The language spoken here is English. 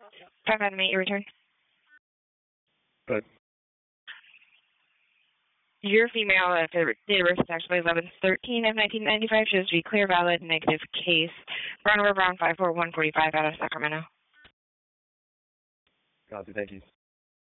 5 item 8, your return. Good. Your female date of birth is actually 11/13 of 1995. Shows to be clear, valid, negative case. Brown over Brown 54145 out of Sacramento. Copy, thank you.